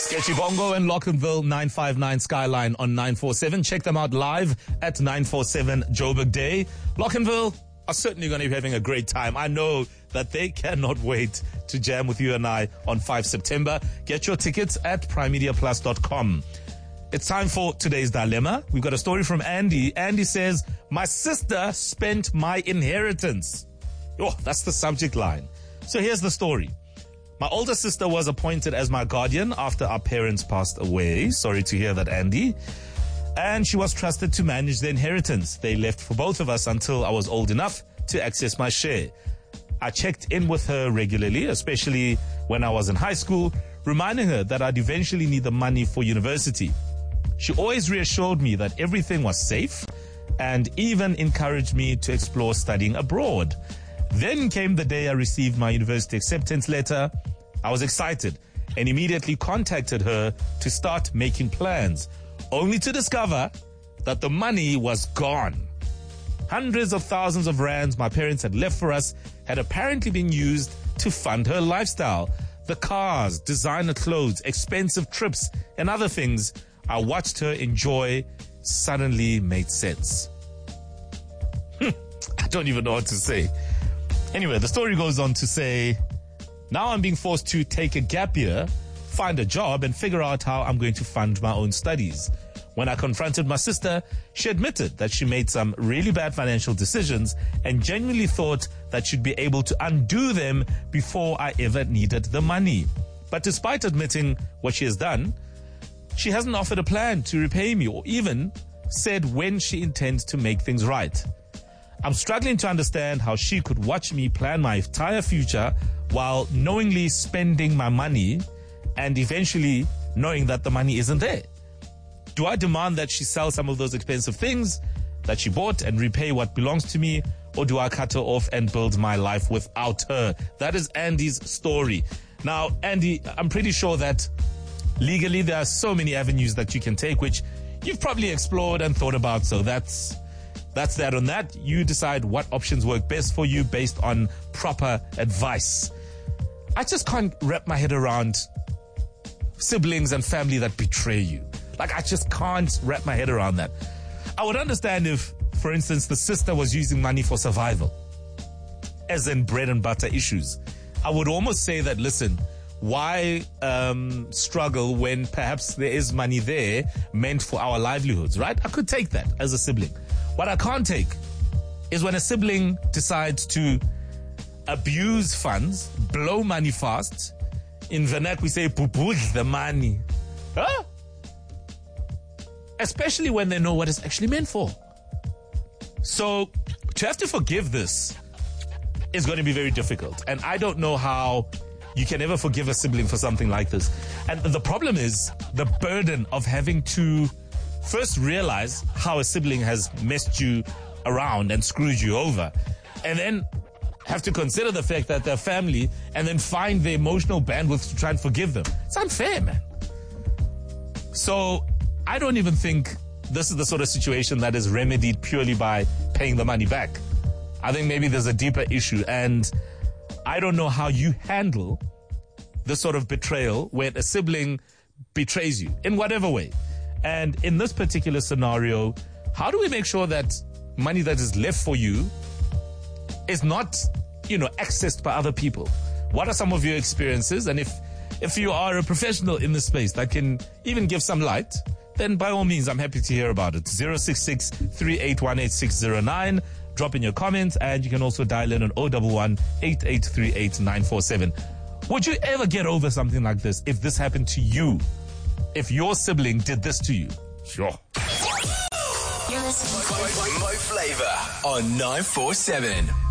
Sketchy Bongo and Lockenville 959 Skyline on 947. Check them out live at 947 Joburg Day. Lockenville are certainly going to be having a great time. I know that they cannot wait to jam with you and I on 5 September. Get your tickets at primemediaplus.com. It's time for today's dilemma. We've got a story from Andy. Andy says, my sister spent my inheritance. Oh, that's the subject line. So here's the story. My older sister was appointed as my guardian after our parents passed away. Sorry to hear that, Andy. And she was trusted to manage the inheritance. They left for both of us until I was old enough to access my share. I checked in with her regularly, especially when I was in high school, reminding her that I'd eventually need the money for university. She always reassured me that everything was safe and even encouraged me to explore studying abroad. Then came the day I received my university acceptance letter. I was excited and immediately contacted her to start making plans, only to discover that the money was gone. Hundreds of thousands of rands my parents had left for us had apparently been used to fund her lifestyle. The cars, designer clothes, expensive trips, and other things I watched her enjoy suddenly made sense. I don't even know what to say. Anyway, the story goes on to say, now I'm being forced to take a gap year, find a job, and figure out how I'm going to fund my own studies. When I confronted my sister, she admitted that she made some really bad financial decisions and genuinely thought that she'd be able to undo them before I ever needed the money. But despite admitting what she has done, she hasn't offered a plan to repay me or even said when she intends to make things right. I'm struggling to understand how she could watch me plan my entire future while knowingly spending my money and eventually knowing that the money isn't there. Do I demand that she sell some of those expensive things that she bought and repay what belongs to me, or do I cut her off and build my life without her? That is Andy's story. Now, Andy, I'm pretty sure that legally there are so many avenues that you can take, which you've probably explored and thought about. So that's that on that. You decide what options work best for you based on proper advice. I just can't wrap my head around siblings and family that betray you. Like, I just can't wrap my head around that. I would understand if, for instance, the sister was using money for survival, as in bread and butter issues. I would almost say that, listen, why struggle when perhaps there is money there meant for our livelihoods, right? I could take that as a sibling. What I can't take is when a sibling decides to abuse funds, blow money fast. In vernac, we say, pupud the money. Huh? Especially when they know what it's actually meant for. So, to have to forgive this is going to be very difficult. And I don't know how you can ever forgive a sibling for something like this. And the problem is the burden of having to first realize how a sibling has messed you around and screwed you over, and then have to consider the fact that they're family and then find the emotional bandwidth to try and forgive them. It's unfair, man. So I don't even think this is the sort of situation that is remedied purely by paying the money back. I think maybe there's a deeper issue, and I don't know how you handle this sort of betrayal when a sibling betrays you in whatever way. And in this particular scenario, how do we make sure that money that is left for you is not, accessed by other people? What are some of your experiences? And if you are a professional in this space that can even give some light, then by all means, I'm happy to hear about it. 066-3818609. Drop in your comments, and you can also dial in on 011-8838-947. Would you ever get over something like this if this happened to you? If your sibling did this to you? Sure. You're listening to Mo Flava on 947.